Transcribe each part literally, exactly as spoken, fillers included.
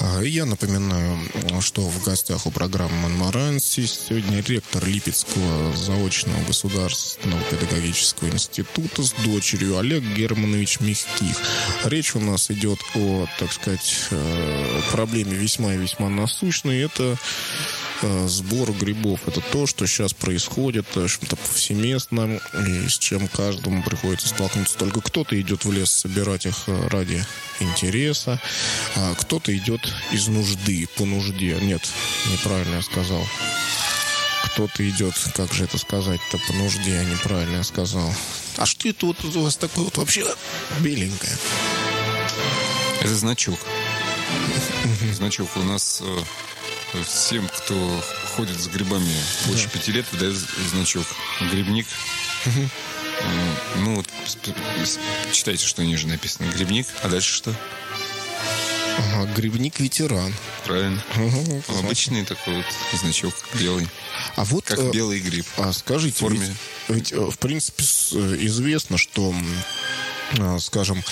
Я напоминаю, что в гостях у программы «Монмаранси» сегодня ректор Липецкого заочного государственного педагогического института с дочерью Олег Германович Мягких. Речь у нас идет о, так сказать, проблеме весьма и весьма насущной. Это сбор грибов. Это то, что сейчас происходит, в общем-то, повсеместно, и с чем каждому приходится столкнуться. Только кто-то идет в лес собирать их ради интереса, а кто-то идет из нужды, по нужде. Нет, неправильно я сказал. Кто-то идет, как же это сказать-то, по нужде, а неправильно я сказал. А что это вот у вас такое вот вообще беленькое? Это значок. Значок у нас... Всем, кто ходит с грибами больше да. пяти лет, выдает значок. Грибник. Угу. Ну вот, читайте, что ниже написано. Грибник. А дальше что? Ага, грибник-ветеран. Правильно. Угу, обычный такой вот значок белый. А вот, как э, белый гриб. А скажите, в форме. Ведь, ведь в принципе известно, что, скажем,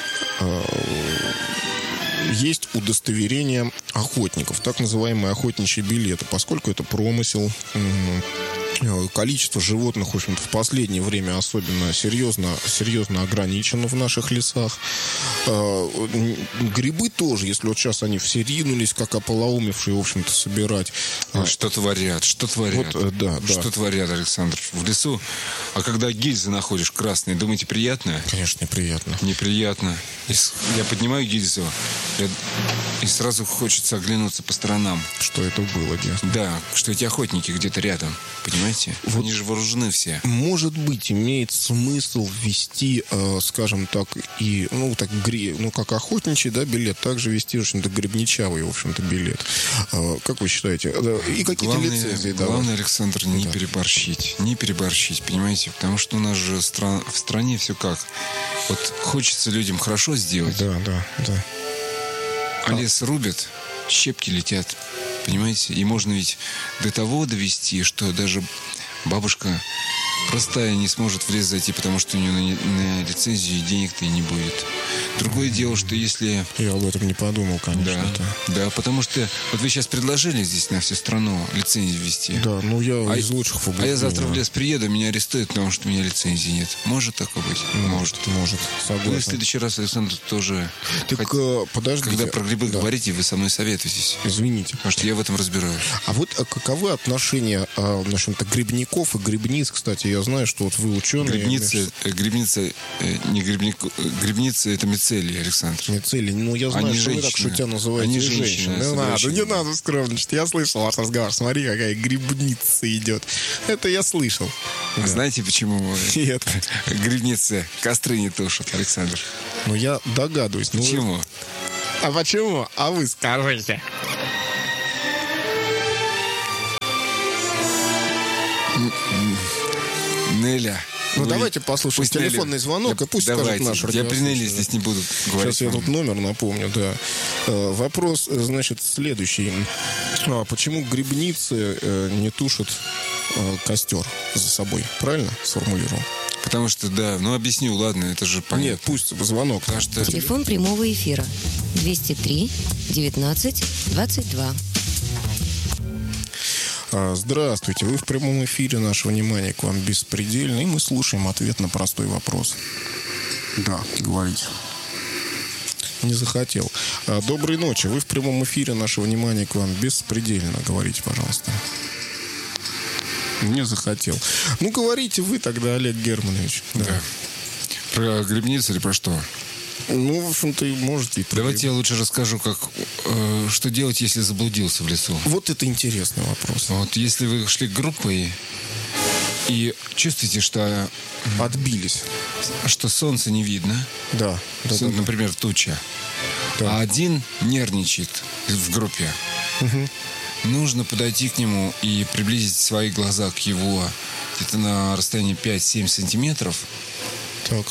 есть удостоверение охотников, так называемые охотничьи билеты, поскольку это промысел. Количество животных, в общем-то, в последнее время особенно серьезно, серьезно ограничено в наших лесах. Грибы тоже, если вот сейчас они все ринулись, как ополоумевшие, в общем-то, собирать. Что творят, что творят. Вот, да, что да. творят, Александр, в лесу. А когда гильзы находишь красные, думаете, приятно? Конечно, неприятно. Неприятно. Я поднимаю гильзу, и сразу хочется оглянуться по сторонам. Что это было, где? Да, что эти охотники где-то рядом. Понимаете? Вот, они же вооружены все. Может быть, имеет смысл ввести, э, скажем так, и, ну, так, гри, ну, как охотничий, да, билет, также ввести, в общем-то, грибничавый, в общем-то, билет. Э, как вы считаете? И какие-то главное, лицензии давать? Главное, Александр, не да. переборщить. Не переборщить, понимаете? Потому что у нас же стран, в стране все как. Вот хочется людям хорошо сделать. Да, да, да. А, а лес рубят, щепки летят. Понимаете? И можно ведь до того довести, что даже бабушка простая не сможет в лес зайти, потому что у нее на, на лицензию денег-то и не будет. Другое дело, что если... Я об этом не подумал, конечно. Да, да, потому что вот вы сейчас предложили здесь на всю страну лицензию ввести. Да, ну я а, из лучших побуждений. А я завтра в лес приеду, меня арестуют, потому что у меня лицензии нет. Может такое быть? Может, может. Согласен. Вы в следующий раз, Александр, тоже... Так, хот... подождите. Когда про грибы да. говорите, вы со мной советуетесь. Извините. Потому что я в этом разбираюсь. А вот а каковы отношения, а, в общем-то, грибников и грибниц? Кстати, я знаю, что вот вы ученые. Грибница, между... грибница, не грибник, грибница это мицелий, Александр. Мицелий, ну я знаю, они что женщины. вы так шутя называете они женщин. Не надо, не надо скромничать. Я слышал ваш разговор. Смотри, какая грибница идет. Это я слышал. Да. Знаете, почему Нет. грибницы костры не тушат, Александр? Ну я догадываюсь. Почему? Ну... А почему? А вы скажите. Неля. Ну, вы... давайте послушаем пусть телефонный Нелли... звонок, я... и пусть давайте. скажет наш радиослушатель. Я при Нелли здесь не буду говорить. Сейчас я тут номер напомню, да. Вопрос, значит, следующий. Почему грибницы не тушат костер за собой? Правильно сформулировал? Потому что, да, ну объясню, ладно, это же понятно. Нет, пусть звонок. Потому что... Телефон прямого эфира двести три девятнадцать двадцать два. Здравствуйте, вы в прямом эфире, наше внимание к вам беспредельно, и мы слушаем ответ на простой вопрос. Да, говорите. Не захотел. Доброй ночи, вы в прямом эфире, наше внимание к вам беспредельно, говорите, пожалуйста. Не захотел. Ну, говорите вы тогда, Олег Германович. Да. да. Про грибницу или про что? Ну, в общем-то, и можете. И Давайте я лучше расскажу, как, э, что делать, если заблудился в лесу. Вот это интересный вопрос. Вот если вы шли группой и чувствуете, что... Отбились. Что солнца не видно. Да. да, Сон, да например, туча. Да. А один нервничает в группе. Угу. Нужно подойти к нему и приблизить свои глаза к его где-то на расстоянии пять-семь сантиметров. Так.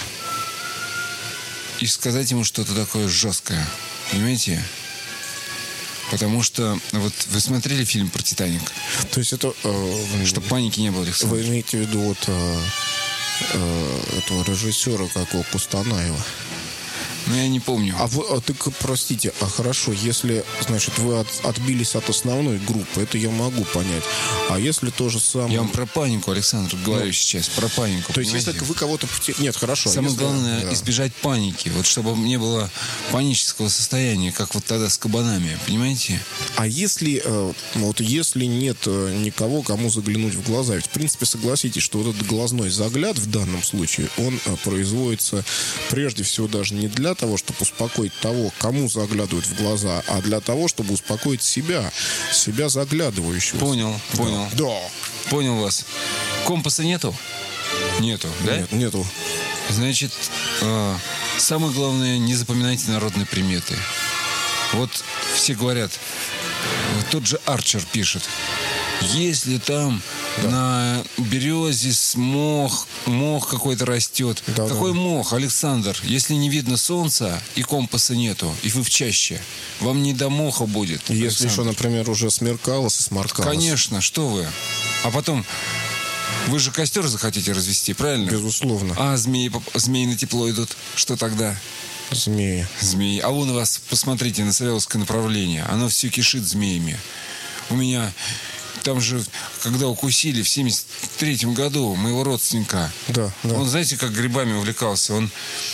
И сказать ему что-то такое жесткое. Понимаете? Потому что... Вот вы смотрели фильм про «Титаник»? То есть это... Э, Чтобы паники не было, Александр. Вы имеете в виду вот э, э, этого режиссера, как его, Кустанаева? Ну, я не помню. А вы, а, так, простите, а хорошо, если, значит, вы от, отбились от основной группы, это я могу понять. А если то же самое... Я вам про панику, Александр, говорю ну, сейчас, про панику. То есть, понимаете? если вы кого-то... Нет, хорошо. Самое если... главное, да. избежать паники. Вот чтобы не было панического состояния, как вот тогда с кабанами, понимаете? А если, вот если нет никого, кому заглянуть в глаза, ведь, в принципе, согласитесь, что вот этот глазной загляд в данном случае, он производится прежде всего даже не для того, чтобы успокоить того, кому заглядывают в глаза, а для того, чтобы успокоить себя, себя заглядывающего. Понял, понял. Да. Понял вас. Компаса нету? Нету, да? Нет, нету. Значит, э, самое главное, не запоминайте народные приметы. Вот все говорят, тот же Арчер пишет, если там да. на березе мох, мох какой-то растет. Да, Какой да. мох, Александр? Если не видно солнца и компаса нету, и вы в чаще, вам не до моха будет. Если Александр. еще, например, уже смеркалось и сморкалось. Конечно, что вы. А потом, вы же костер захотите развести, правильно? Безусловно. А змеи, змеи на тепло идут. Что тогда? Змеи. Змеи. А вон у вас, посмотрите, на Савеловское направление. Оно все кишит змеями. У меня... Там же, когда укусили в семьдесят третьем году моего родственника, да, да. он, знаете, как грибами увлекался. Он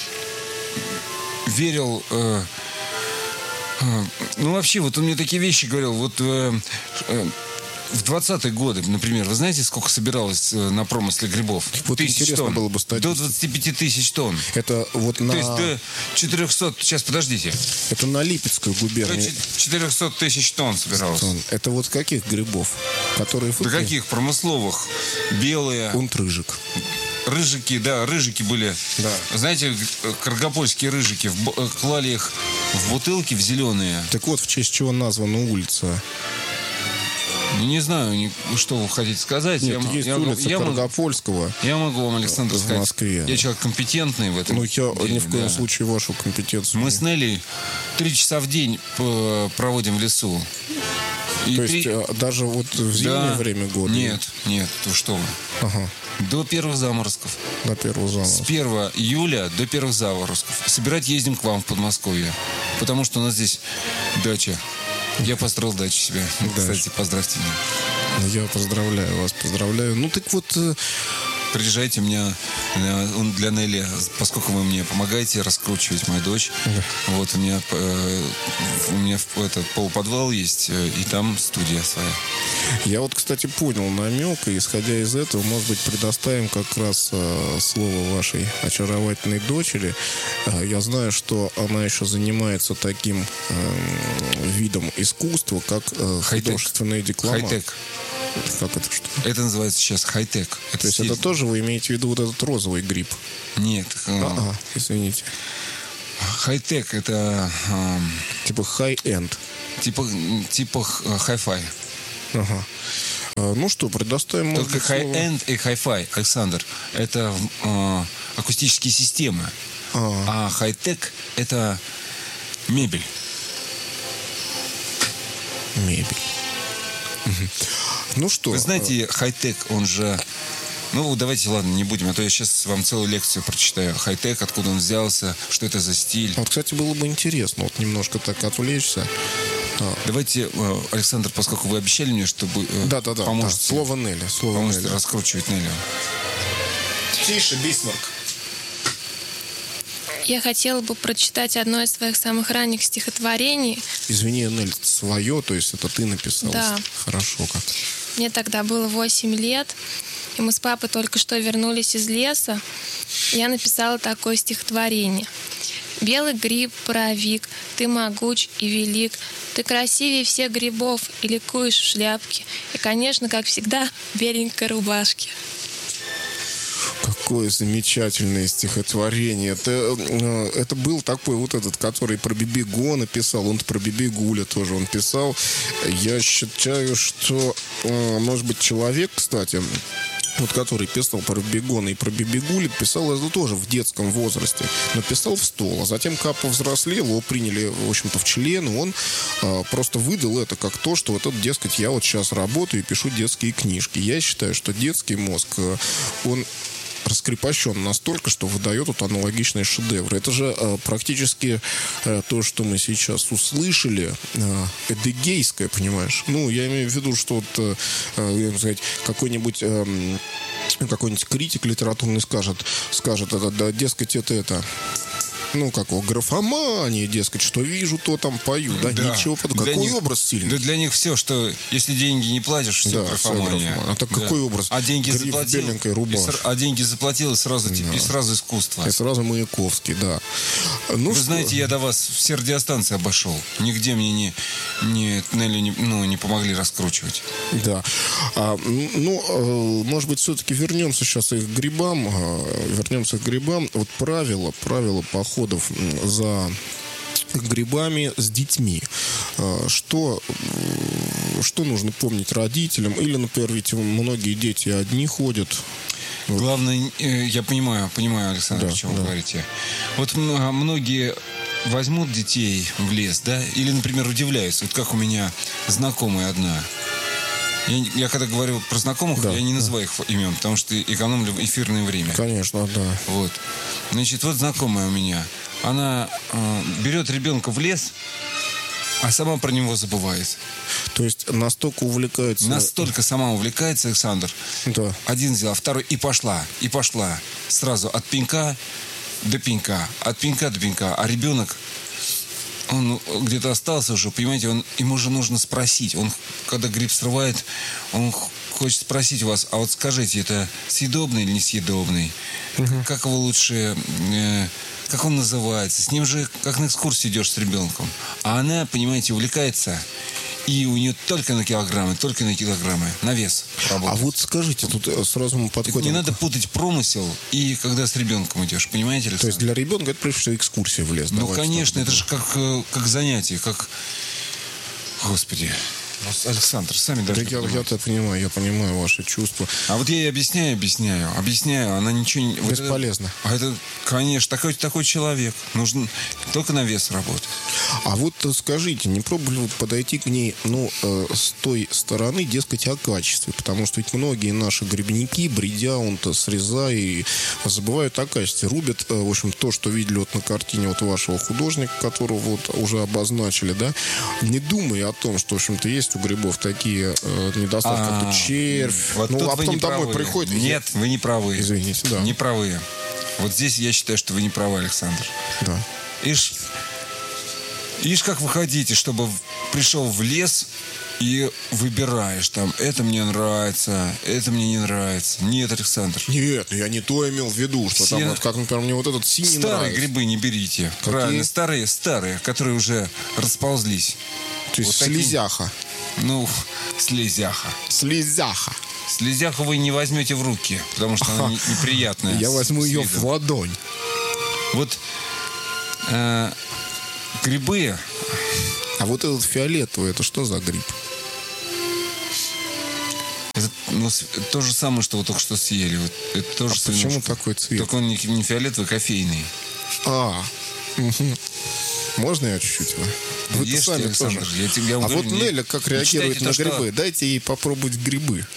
верил... Э, э, ну, вообще, вот он мне такие вещи говорил. Вот э, э, в двадцатые годы, например, вы знаете, сколько собиралось э, на промысле грибов? Вот интересно было бы статистику. До двадцати пяти тысяч тонн. Это вот на... То есть до четырехсот... Сейчас, подождите. Это на Липецкой губернии. До четырехсот тысяч тонн собиралось. Тонн. Это вот каких грибов? Которые Да каких? Промысловых. Белые. Унт-рыжик. Рыжики, да, рыжики были. Да. Знаете, каргопольские рыжики. Клали их в бутылки, в зеленые. Так вот, в честь чего названа улица? Не знаю, что вы хотите сказать. Нет, я, есть я, улица я, Каргопольского. Я могу вам, Александр, в сказать. Москве. Я человек компетентный в этом. Ну, я деле, ни в коем да. случае вашу компетенцию. Мы с Нелли три часа в день проводим в лесу. И То три... есть даже вот в зимнее да. время года? Нет, нет, то что вы. Ага. До первых заморозков. До первых заморозков. С первого июля до первых заморозков. Собирать ездим к вам в Подмосковье. Потому что у нас здесь дача. Я построил дачу себе. Дача. Кстати, поздравьте меня. Я поздравляю вас, поздравляю. Ну, так вот... Приезжайте, у меня для Нелли, поскольку вы мне помогаете раскручивать мою дочь, да. вот у меня, у меня этот полуподвал есть, и там студия своя. Я вот, кстати, понял намек, и исходя из этого, может быть, предоставим как раз э, слово вашей очаровательной дочери. Э, я знаю, что она еще занимается таким э, видом искусства, как э, художественная декламация. Хай-тек. Как это что? Это называется сейчас хай-тек. Это То есть стиль. Это тоже вы имеете в виду вот этот розовый гриб? Нет. А-а, извините. Хай-тек это... Э, типа хай-энд. Типа, типа хай-фай. Ага. Ну что, предоставим... Только хай-энд и хай-фай, Александр, это э, акустические системы. А, а хай-тек это мебель. Мебель. Угу. Ну что... Вы знаете, хай-тек, он же... Ну, давайте, ладно, не будем, а то я сейчас вам целую лекцию прочитаю. Хай-тек, откуда он взялся, что это за стиль. Вот, кстати, было бы интересно вот немножко так отвлечься. А. Давайте, Александр, поскольку вы обещали мне, что вы да, да, да, поможете, да. Слово Нелли, слово поможете Нелли. раскручивать Нелли. Тише, Бисмарк. Я хотела бы прочитать одно из своих самых ранних стихотворений. Извини, Нелли, свое, то есть это ты написала? Да. Хорошо как. Мне тогда было восемь лет, и мы с папой только что вернулись из леса. Я написала такое стихотворение. «Белый гриб, паровик, ты могуч и велик, ты красивее всех грибов и ликуешь в шляпке, и, конечно, как всегда, в беленькой рубашке». Какое замечательное стихотворение. Это, это был такой вот этот, который про Бибиго написал. Он про Бибигуля тоже он писал. Я считаю, что, может быть, человек, кстати, вот который писал про Бибигона и про Бибигуля, писал это тоже в детском возрасте. Но писал в стол. А затем, как повзрослел, его приняли, в общем-то, в члены. Он а, просто выдал это как то, что вот это, дескать, я вот сейчас работаю и пишу детские книжки. Я считаю, что детский мозг, он раскрепощен настолько, что выдает вот аналогичные шедевры. Это же э, практически э, то, что мы сейчас услышали, э, эдегейское, понимаешь? Ну, я имею в виду, что вот, э, э, сказать, какой-нибудь э, какой-нибудь критик литературный скажет, скажет, это, да, дескать, это это. Ну, как его, графомания, дескать, что вижу, то там пою, да, Да. ничего подобного. Какой них, образ сильный? Да для них все, что если деньги не платишь, все Да, графомания. всё графомания. А так Да. какой образ? А деньги Гриф в заплатил, беленькой и рубашке. сра- а деньги заплатил, и сразу, да. и сразу искусство. И сразу Маяковский, да. Ну, Вы что? знаете, я до вас все радиостанции обошел. Нигде мне не, не, Нелли не, ну, не помогли раскручивать. Да. А, ну, э, может быть, все-таки вернемся сейчас и к грибам. э, Вернемся к грибам. Вот правила, правила походов м, за грибами с детьми. Э, Что, э, что нужно помнить родителям? Или, например, ведь многие дети одни ходят. Главное, э, я понимаю, понимаю, Александр, Да, о чем да. вы говорите. Вот м- а многие возьмут детей в лес, да, или, например, удивляются. Вот как у меня знакомая одна. Я, я когда говорю про знакомых, Да, я не да. называю их имен, потому что экономлю эфирное время. Конечно, да. Вот. Значит, вот знакомая у меня. Она э, берет ребенка в лес, а сама про него забывает. То есть настолько увлекаются... Настолько сама увлекается, Александр. Да. Один взял, второй, и пошла, и пошла. Сразу от пенька до пенька, от пенька до пенька. А ребенок, он где-то остался уже, понимаете, он, ему же нужно спросить. Он, когда гриб срывает, он х- хочет спросить у вас, а вот скажите, это съедобный или несъедобный? Как его лучше... э, как он называется? С ним же как на экскурсию идешь с ребенком. А она, понимаете, увлекается... И у нее только на килограммы, только на килограммы, на вес работает. А вот скажите, тут э, сразу мы Так подходим... не к- надо путать промысел и когда с ребенком идешь, понимаете, Александр? То есть для ребенка это прежде всего экскурсия в лес. Ну, Давайте конечно, так это же как, э, как занятие, как... Господи, ну, Александр, сами Да даже... я, я это понимаю, я понимаю ваши чувства. А вот я ей объясняю, объясняю, объясняю, она ничего не... вот это- Бесполезно. а это, конечно, такой, такой человек. Нужно только на вес работать. А вот э, скажите, не пробовали вы подойти к ней, ну, э, с той стороны, дескать, о качестве? Потому что ведь многие наши грибники, бредя, он-то срезая, и забывают о качестве. Рубят, э, в общем, то, что видели вот на картине вот вашего художника, которого вот уже обозначили, да, не думая о том, что, в общем-то, есть у грибов такие э, недостатки, как А, тут червь. вот ну, тут а вы потом не домой правы. приходит. и- Нет, вы не правы. Извините, да. Не правы. Вот здесь я считаю, что вы не правы, Александр. Да. Ишь, ишь, как вы хотите, чтобы в- пришел в лес и выбираешь там, это мне нравится, это мне не нравится. Нет, Александр. Нет, я не то имел в виду, что Все- там вот, как, например, мне вот этот синий Старые нравится. грибы не берите. Какие? Правильно, старые, старые, которые уже расползлись. То есть вот такие. слезяха. Ну, слезяха. Слезяха. Слезяху вы не возьмете в руки, потому что она не- неприятная. Я с- возьму с ее виду. в ладонь. Вот э, грибы, А вот этот фиолетовый, это что за гриб? это ну, с- то же самое, что вы только что съели. Вот, это тоже А почему такой цвет? Только он не, не фиолетовый, кофейный. А, мгм. Можно я чуть-чуть? Вы? Вы-то Ешьте, сами Александр, тоже. я тебе- я вам А говорю, вот не- Неля как не реагирует читайте на то, что- грибы? Дайте ей попробовать грибы.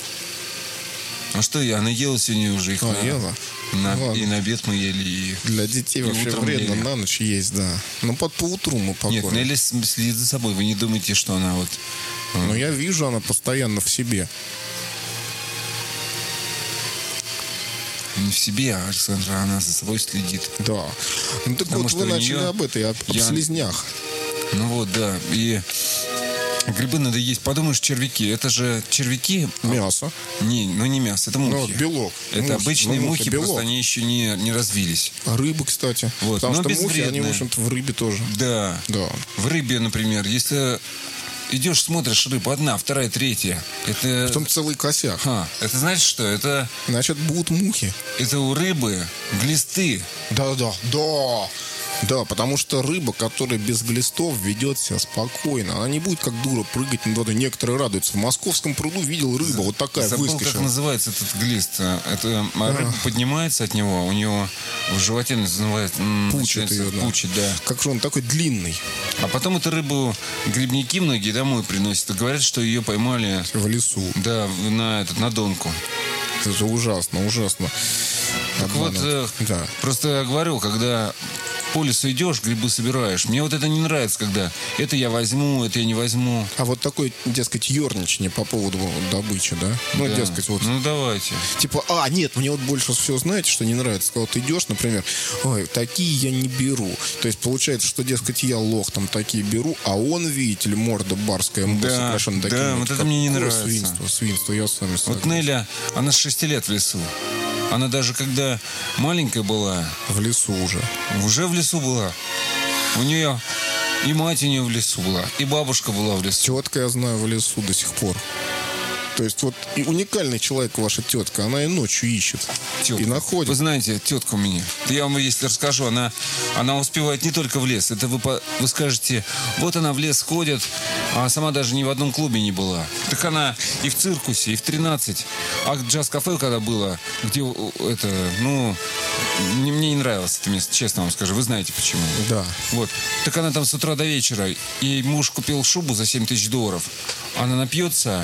А что я? Она ела сегодня уже их. А, на, ела? на- Ладно. и на обед мы ели. И... Для детей И вообще утром вредно ели. на ночь есть, да. Но под поутру мы Нет, покормим. Нелли с- следит за собой. Вы не думаете, что она вот... э, Но я вижу, она постоянно в себе. Не в себе, а Александра, она за собой следит. Да. Ну так Потому вот что вы у начали нее- об этой, об, об Я- слизнях. Ну вот, да. И грибы надо есть. Подумаешь, червяки. Это же червяки... Мясо. Не, ну не мясо, это Ну, мухи. белок. Это Мухи. обычные Ну, мухи, белок. просто они еще не, не развились. А рыбы, кстати. Вот, Потому но что мухи, они, безвредные. в общем-то, в рыбе тоже. Да. Да. В рыбе, например, если идешь, смотришь рыбу, одна, вторая, третья. Это... Потом целый косяк. Ха, это значит что? Это, Значит, будут мухи. это у рыбы глисты. Да-да, да. Да, потому что рыба, которая без глистов, ведет себя спокойно. Она не будет как дура прыгать над водой. Некоторые радуются. В московском пруду видел рыба, вот такая Забыл, как выскочила. называется этот глист. Это а, рыба поднимается от него, у него в животе называется, м, Пучит начинается ее, да. пучить, да. Как же он такой длинный А потом эту рыбу грибники многие домой приносят и говорят, что ее поймали, в лесу. да, на, этот, на донку. Это же ужасно, ужасно. Так вот, э, да. Просто я говорю, когда по лесу идешь, грибы собираешь. Мне вот это не нравится, когда это я возьму, это я не возьму. А вот такой, дескать, ерничание по поводу добычи, да? Ну, да. дескать, вот... Ну, давайте. Типа, а, нет, мне вот больше всего, знаете, что не нравится? Когда ты идешь, например, ой, такие я не беру. То есть, получается, что, дескать, я лох, там, такие беру, а он, видите ли, морда барская, да, украшена такими. Да, вот это мне не нравится. Свинство, свинство, я с вами согласен. Вот Неля, она с шести лет в лесу. Она даже когда маленькая была... В лесу уже. Уже в лесу была. У нее и мать у нее в лесу была, и бабушка была в лесу. Тетка, я знаю, в лесу до сих пор. То есть вот и уникальный человек ваша тетка. Она и ночью ищет. Тетка. И находит. Вы знаете, тетка у меня. Я вам, если расскажу, она, она успевает не только в лес. Это вы, вы скажете, вот она в лес ходит, а сама даже ни в одном клубе не была. Так она и в циркусе, и в тринадцать. А джаз-кафе, когда было, где это, ну, мне, мне не нравилось это место, честно вам скажу. Вы знаете почему. Да. Вот. Так она там с утра до вечера. Ей муж купил шубу за семь тысяч долларов. Она напьется.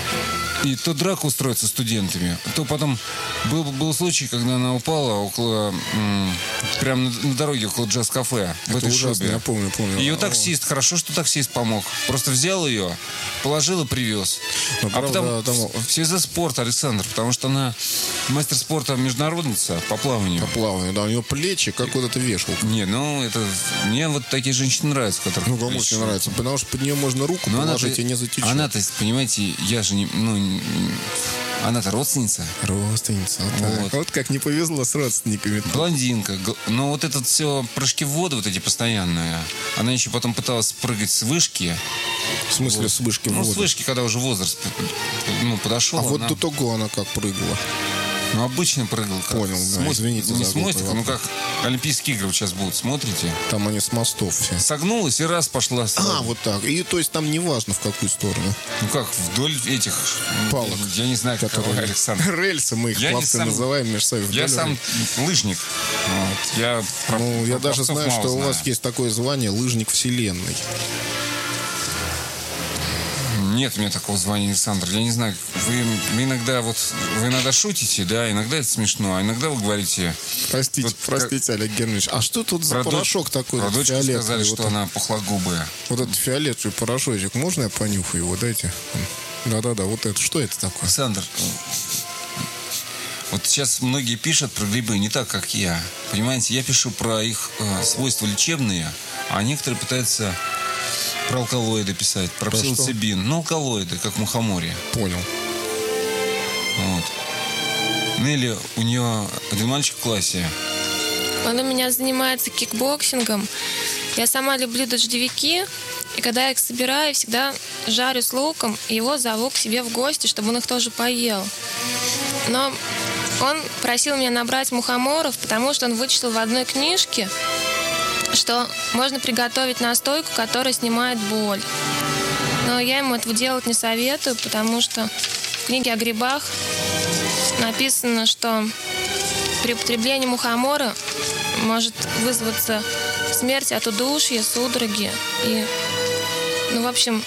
И то драку устроит со студентами, то потом был, был случай, когда она упала около, м, прямо на, на дороге около джаз-кафе. В Это этой ужасно, шубе. я помню, помню. Ее таксист, хорошо, что таксист помог. Просто взял ее, положил и привез. Но, а правда, потом там... все за спорт, Александр, потому что она мастер спорта международница по плаванию. По плаванию, да, у нее плечи, как вот эта вешалка. Не, ну это мне вот такие женщины нравятся, которые. Ну, кому не нравится, потому что под нее можно руку Но положить она-то, и не затечет. Она-то, понимаете, я же не, ну, она-то родственница. Родственница. Вот, Вот. вот как не повезло с родственниками. Блондинка. Но вот это все прыжки в воду, вот эти постоянные. Она еще потом пыталась прыгать с вышки. В смысле, Вот. с вышки в Ну, воду? с вышки, когда уже возраст ну, подошел. А вот она... до того она как прыгала? Ну, обычно прыгал. Как Понял, с да, мост... извините Не за с мостика, ну глупый как Олимпийские игры вот сейчас будут, смотрите. Там они с мостов все. Согнулась и раз пошла. А, вот так. И то есть там не важно, в какую сторону. Ну как, вдоль этих... Палок. Я не знаю, как Которые... Александр. Рельсы мы их Я не плавцы сам- называем между собой. Я Вдоль сам лыжник. Вот. Я про- Ну, я про даже пловцов знаю, мало что у вас знаю. есть такое звание лыжник вселенной. Нет у меня такого звания, Александр. Я не знаю, вы, вы иногда вот вы иногда шутите, да, иногда это смешно, а иногда вы говорите. Простите, Вот простите, Олег Германович. А что тут за Про дочь- порошок такой? Про вот дочку фиолетовый? сказали, вот, что она пухлогубая. вот этот фиолетовый порошочек. Можно я понюхаю его? Дайте. Да-да-да, вот это. Что это такое? Александр, вот сейчас многие пишут про грибы не так, как я. Понимаете, я пишу про их э, свойства лечебные, а некоторые пытаются про алкалоиды писать, про, Про что? псилоцибин. Ну, алкалоиды, как в мухоморе. Понял. Вот. Нелли, у нее один мальчик в классе. Он у меня занимается кикбоксингом. Я сама люблю дождевики. И когда я их собираю, всегда жарю с луком. И его зову к себе в гости, чтобы он их тоже поел. Но он просил меня набрать мухоморов, потому что он вычитал в одной книжке, что можно приготовить настойку, которая снимает боль. Но я ему этого делать не советую, потому что в книге о грибах написано, что при употреблении мухомора может вызваться смерть от удушья, судороги. И, ну, в общем,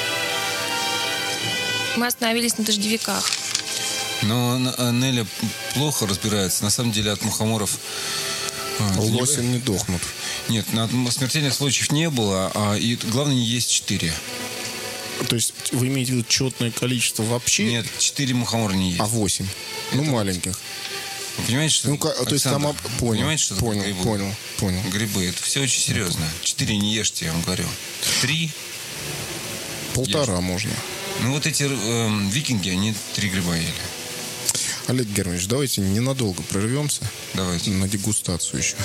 мы остановились на дождевиках. Но Н- Неля плохо разбирается. На самом деле от мухоморов... а, Лоси не дохнут. Нет, на- смертельных случаев не было, а и главное не есть четыре. То есть вы имеете в виду четное количество вообще? Нет, четыре мухомора не есть. А восемь? Ну, маленьких. Вы понимаете, что... Ну, как, то есть там... Александр, об- Понял, понимаете, что такое понял, грибы? понял, понял. Грибы, это все очень серьезно. Четыре не ешьте, я вам говорю. Три. Полтора можно. Ну вот эти эм, викинги, они три гриба ели. Олег Германович, давайте ненадолго прервемся Давайте. на дегустацию еще.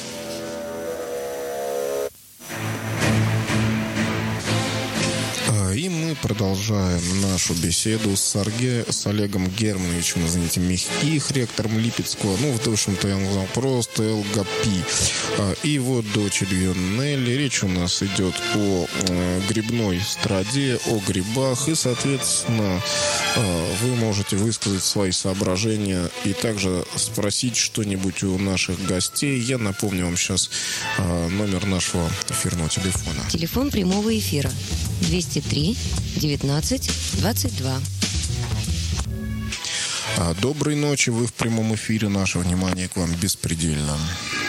А, И мы продолжаем нашу беседу с, Арге, с Олегом Германовичем, извините, Михих, ректором Липецкого, ну, в общем-то, я назвал просто ЛГПИ, а, и его дочерью Нелли. Речь у нас идет о э, грибной страде, о грибах, и, соответственно, э, вы можете высказать свои соображения и также спросить что-нибудь у наших гостей. Я напомню вам сейчас э, номер нашего эфирного телефона. Телефон прямого эфира двести три девятнадцать двадцать два. А, доброй ночи, вы в прямом эфире, наше внимание к вам беспредельно.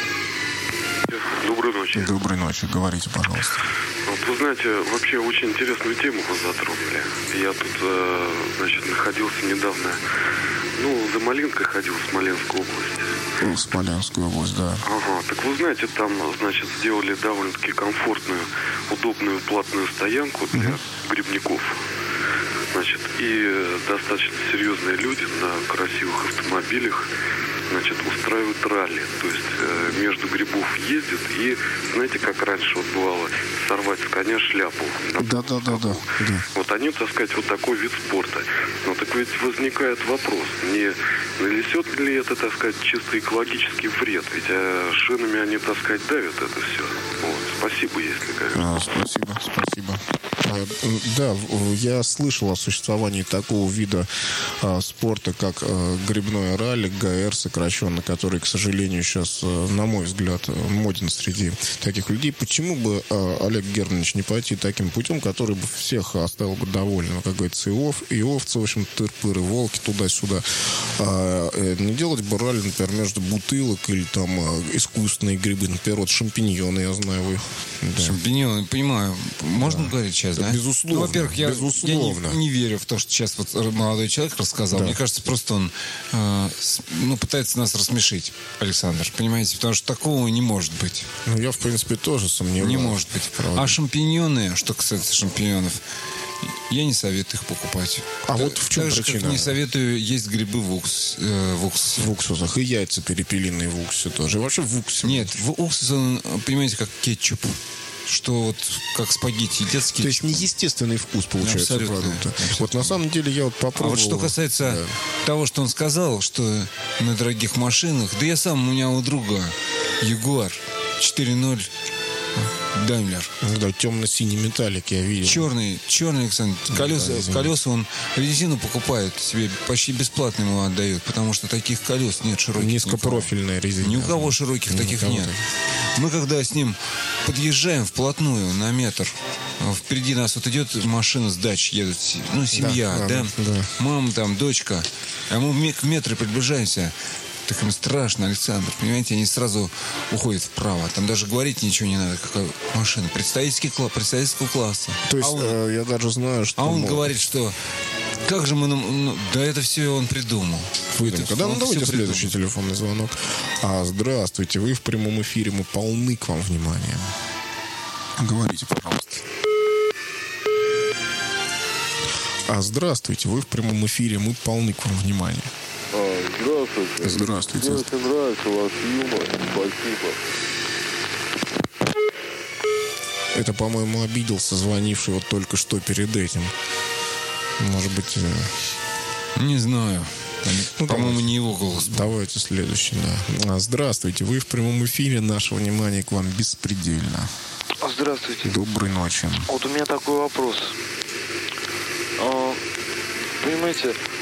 Доброй ночи. Доброй ночи, говорите, пожалуйста. Вот вы знаете, вообще очень интересную тему вы затронули. Я тут, э, значит, находился недавно, ну, за Малинкой ходил в Смоленскую область. В Смоленскую область, да. Ага, так вы знаете, там, значит, сделали довольно-таки комфортную, удобную платную стоянку для угу. грибников. Значит, и достаточно серьезные люди на красивых автомобилях, значит, устраивают ралли. То есть э, между грибов ездят и, знаете, как раньше вот бывало, сорвать с коня шляпу. Да, да, да, да, да. Вот они, так сказать, вот такой вид спорта. Но так ведь возникает вопрос, не нанесет ли это, так сказать, чисто экологический вред? Ведь а шинами они, так сказать, давят это все. Вот. Спасибо, если, конечно. А, спасибо, спасибо. А, да, я слышал о существовании такого вида а, спорта, как а, грибное ралли, ГАЭР сокращенно, который, к сожалению, сейчас, а, на мой взгляд, моден среди таких людей. Почему бы а, Олег Германович не пойти таким путем, который бы всех оставил бы довольным? Как говорится, и, ов, и овцы, в общем, тыр-пыры, волки туда-сюда. А, э, не делать бы ралли, например, между бутылок или там а, искусственные грибы, например, вот шампиньоны, я знаю, вы... Да. Шампиньоны, понимаю. Можно да. говорить сейчас, да? Безусловно. Ну, во-первых, я, безусловно. я не, не верю в то, что сейчас вот молодой человек рассказал. Да. Мне кажется, просто он э, ну, пытается нас рассмешить, Александр. Понимаете? Потому что такого не может быть. Ну, я, в принципе, тоже сомневаюсь. Не может быть. Правда. А шампиньоны, что касается шампиньонов, я не советую их покупать. А так, вот в чем так причина? Же, как не советую есть грибы в, укс, э, в уксусе. В уксусах. И яйца перепелиные в уксусе тоже. И вообще в уксусе. Нет, в уксусе, он, понимаете, как кетчуп. Что вот как спагетти едят с кетчупом. То есть неестественный вкус получается абсолютно, продукта. абсолютно. Вот на самом деле я вот попробовал. А вот что касается да. того, что он сказал, что на дорогих машинах, да я сам, у меня у друга Ягуар четыре ноль Daimler. Да, темно-синий металлик я видел. Черный, черный, Александр. Колеса, да, колеса он резину покупает себе, почти бесплатно ему отдает, потому что таких колес нет широких. Низкопрофильная резина. Ни у кого широких Ни таких нет. Мы когда с ним подъезжаем вплотную на метр, впереди нас вот идет машина с дач, едут, ну, семья, да, да? да, да. Мама там, дочка, а мы к метру приближаемся. Так им страшно, Александр. Понимаете, они сразу уходят вправо. Там даже говорить ничего не надо. Какая машина. Представительский класс, представительского класса. То есть а он, э, я даже знаю, что... А он мол... говорит, что... Как же мы... Ну, да это все он придумал. Выдумка. Да, ну давайте следующий телефонный звонок. А, здравствуйте, вы в прямом эфире. Мы полны к вам внимания. Говорите, пожалуйста. А, здравствуйте, вы в прямом эфире. Мы полны к вам внимания. А, здравствуйте. Здравствуйте. Мне очень нравится ваш юмор. Спасибо. Это, по-моему, обиделся звонивший вот только что перед этим. Может быть... Не знаю. Ну, по-моему, давайте, не его голос. Давайте следующий, да. Здравствуйте. Вы в прямом эфире. Наше внимание к вам беспредельно. Здравствуйте. Доброй ночи. Вот у меня такой вопрос. А, понимаете...